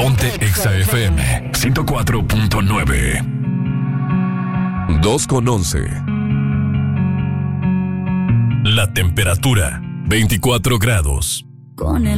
Ponte Exa FM 104.9. 2:11. La temperatura 24 grados. Con el